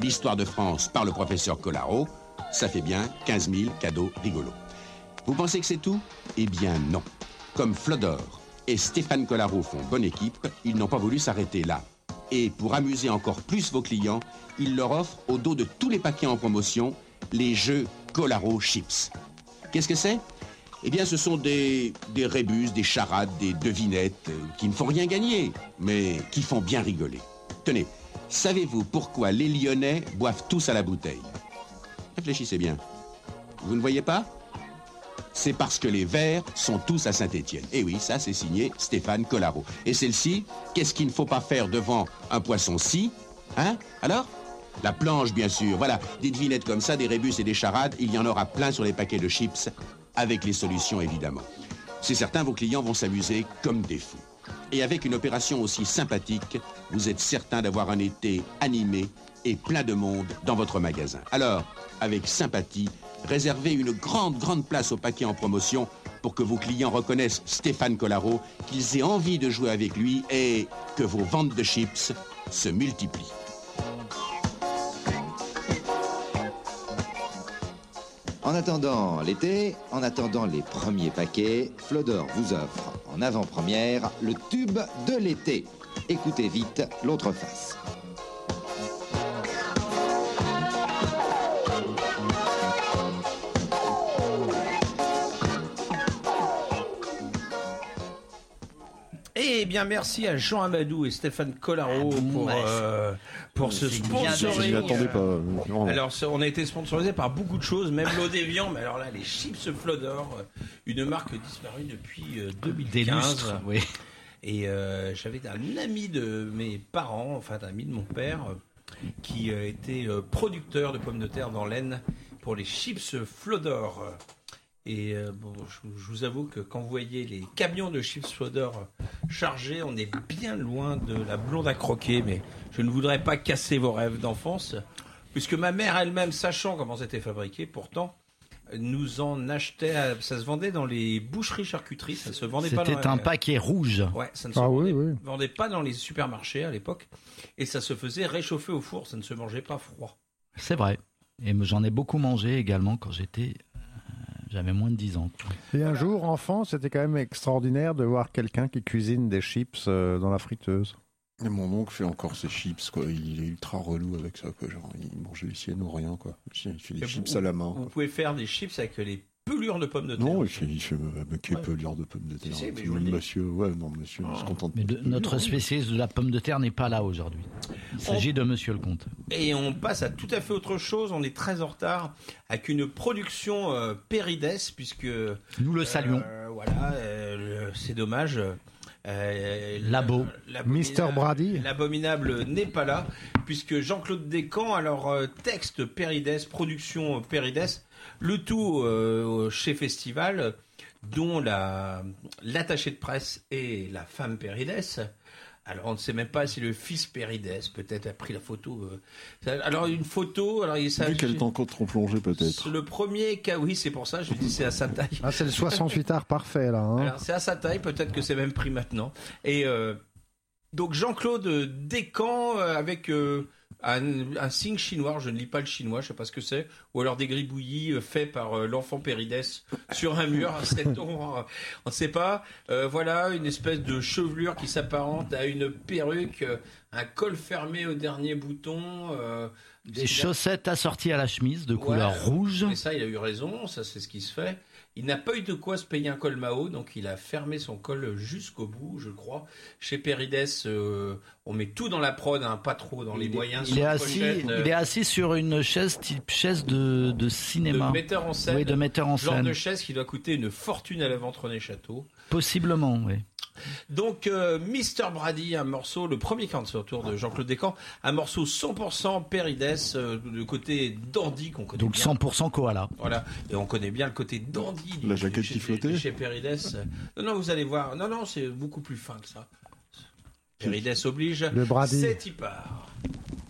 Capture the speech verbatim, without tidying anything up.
l'histoire de France par le professeur Collaro, ça fait bien quinze mille cadeaux rigolos. Vous pensez que c'est tout? Eh bien non. Comme Flodor et Stéphane Collaro font bonne équipe, ils n'ont pas voulu s'arrêter là. Et pour amuser encore plus vos clients, ils leur offrent au dos de tous les paquets en promotion les jeux Collaro Chips. Qu'est-ce que c'est? Eh bien, ce sont des, des rébus, des charades, des devinettes euh, qui ne font rien gagner, mais qui font bien rigoler. Tenez, savez-vous pourquoi les Lyonnais boivent tous à la bouteille? Réfléchissez bien. Vous ne voyez pas? C'est parce que les verts sont tous à Saint-Étienne. Et oui, ça, c'est signé Stéphane Collaro. Et celle-ci, qu'est-ce qu'il ne faut pas faire devant un poisson-ci? Hein? Alors? La planche, bien sûr. Voilà, des devinettes comme ça, des rébus et des charades, il y en aura plein sur les paquets de chips, avec les solutions, évidemment. C'est certain, vos clients vont s'amuser comme des fous. Et avec une opération aussi sympathique, vous êtes certain d'avoir un été animé et plein de monde dans votre magasin. Alors, avec sympathie, réservez une grande, grande place au paquet en promotion pour que vos clients reconnaissent Stéphane Collaro, qu'ils aient envie de jouer avec lui et que vos ventes de chips se multiplient. En attendant l'été, en attendant les premiers paquets, Flodor vous offre en avant-première le tube de l'été. Écoutez vite l'autre face. Eh bien, merci à Jean Amadou et Stéphane Collaro pour, euh, pour ce sponsoring. Je m'y attendais pas. Vraiment. Alors, on a été sponsorisé par beaucoup de choses, même l'eau des viands, mais alors là, les chips Flodor, une marque disparue depuis deux mille quinze. Oui. Et euh, j'avais un ami de mes parents, enfin un ami de mon père, qui euh, était euh, producteur de pommes de terre dans l'Aisne pour les chips Flodor. Et euh, bon, je, je vous avoue que quand vous voyez les camions de chips Flodor chargés, on est bien loin de la blonde à croquer, mais je ne voudrais pas casser vos rêves d'enfance, puisque ma mère elle-même, sachant comment c'était fabriqué, pourtant, nous en achetait, à, ça se vendait dans les boucheries charcuteries, ça se vendait C'était pas dans C'était un paquet rouge. Ouais, ça ne se ah, vendait, oui, oui. vendait pas dans les supermarchés à l'époque, et ça se faisait réchauffer au four, ça ne se mangeait pas froid. C'est vrai. Et j'en ai beaucoup mangé également quand j'étais... J'avais moins de dix ans. Et un jour, enfant, c'était quand même extraordinaire de voir quelqu'un qui cuisine des chips euh, dans la friteuse. Et mon oncle fait encore ses chips, quoi. Il est ultra relou avec ça, quoi. Genre, il mange les siennes ou rien, quoi. Il fait des Et chips vous, à la main. Vous Quoi. pouvez faire des chips avec les pelures de pommes de terre. Non, il fait, il fait me qui Ouais. pelure de pommes de terre. Si, si, mais Même je vous le dis. monsieur, ouais, non, monsieur, Oh. il se contente Mais de de, notre spécialiste de la pomme de terre n'est pas là aujourd'hui. Il s'agit On- de Monsieur le Comte. Et on passe à tout à fait autre chose. On est très en retard avec une production euh, Pérides, puisque Nous le saluons. euh, voilà, euh, le- c'est dommage. Euh, Labo. l'abominable- Mister Brady. L'abominable n'est pas là, puisque Jean-Claude Descamps, alors euh, texte Pérides, production euh, Pérides, le tout euh, chez Festival, dont la l'attaché de presse est la femme Pérides. Alors on ne sait même pas si le fils Pérides peut-être a pris la photo. euh. Ça- Alors une photo, alors il Vu s'agit. qu'elle est encore trop plongée, peut-être. Le premier cas, oui, c'est pour ça, je dis c'est à sa taille. Ah, c'est le soixante-huit art parfait, là. Hein. Alors c'est à sa taille, peut-être que c'est même pris maintenant. Et euh, donc Jean-Claude Descamps euh, avec euh, un, un signe chinois, je ne lis pas le chinois, je sais pas ce que c'est, ou alors des gribouillis euh, faits par euh, l'enfant Pérides sur un mur, sait-on, euh, on ne sait pas. Euh, voilà, une espèce de chevelure qui s'apparente à une perruque, euh, un col fermé au dernier bouton. Euh, Des chaussettes assorties à la chemise de couleur Ouais, rouge. Et ça, il a eu raison, ça c'est ce qui se fait. Il n'a pas eu de quoi se payer un col Mao, donc il a fermé son col jusqu'au bout, je crois. Chez Pérides, euh, on met tout dans la prod, hein, pas trop dans les Il moyens. est, sans assis, pochette, euh, il est assis sur une chaise type chaise de, de de cinéma. metteur en scène. Oui, de metteur en Genre scène. de chaise qui doit coûter une fortune à la Ventrenet Château. Possiblement, oui. Donc, euh, Mister Brady, un morceau, le premier cancer autour de Jean-Claude Descamps, un morceau cent pour cent Pérides, euh, le côté dandy qu'on connaît Donc bien. cent pour cent koala. Voilà, et on connaît bien le côté dandy du- La jaquette du- qui chez- flottait. chez Pérides. Non, non, vous allez voir. Non, non, c'est beaucoup plus fin que ça. Pérides oblige. Le Brady. C'est y part.